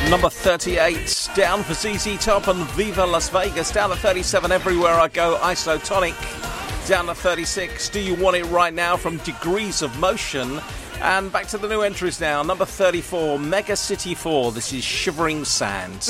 Number 38, down for ZZ Top and Viva Las Vegas. Down to 37, Everywhere I Go, Isotonic. Down to 36, Do You Want It Right Now from Degrees of Motion. And back to the new entries now. Number 34, Mega City 4. This is Shivering Sand.